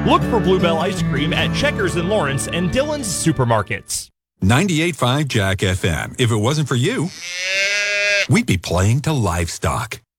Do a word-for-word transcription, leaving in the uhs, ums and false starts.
Look for Bluebell ice cream at Checkers in Lawrence and Dillon's Supermarkets. ninety-eight point five Jack F M. If it wasn't for you, we'd be playing to livestock.